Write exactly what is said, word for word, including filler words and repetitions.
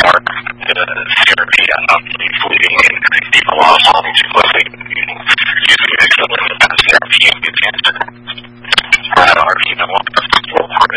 mark the therapy of the fleeting and people are solving too quickly using excellent therapy and cancer. Our